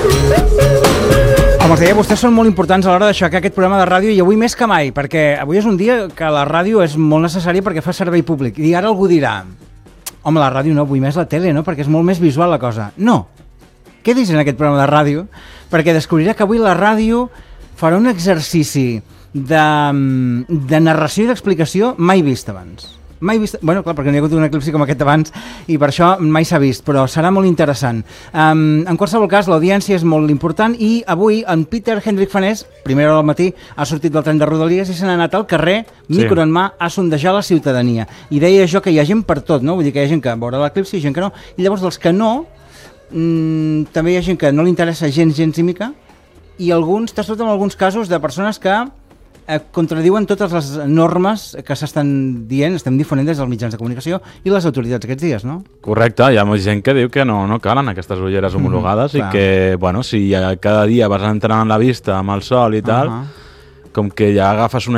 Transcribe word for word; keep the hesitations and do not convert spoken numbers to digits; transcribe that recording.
Com els deia, vostès són molt importants a l'hora d'aixecar aquest programa de ràdio i avui més que mai, perquè avui és un dia que la ràdio és molt necessària perquè fa servei públic. I ara algú dirà, home, la ràdio no, vull més la tele, no? Perquè és molt més visual la cosa. No, quedis en aquest programa de ràdio perquè descobrirà que avui la ràdio farà un exercici de, de narració i d'explicació mai vist abans. Mai vist... Bueno, clar, perquè n'hi ha hagut un eclipsi com aquest abans i per això mai s'ha vist, però serà molt interessant. Um, en qualsevol cas, l'audiència és molt important i avui en Peter Hendrik Fanés, primera hora del matí, ha sortit del tren de Rodalies i se n'ha anat al carrer, sí. micro en mà, a sondejar la ciutadania. I deia jo que hi ha gent per tot, no? Vull dir que hi ha gent que veurà l'eclipsi i gent que no. I llavors dels que no, mmm, també hi ha gent que no li interessa gens, gens i mica, i alguns, t'has trobat en alguns casos de persones que contradiuen totes les normes que s'estan dient, estem difonent des dels mitjans de comunicació i les autoritats aquests dies, no? Correcte, hi ha molta gent que diu que no, no calen aquestes ulleres homologades mm, i clar. que, bueno, si cada dia vas entrant la vista amb el sol i tal, uh -huh. com que ja agafes una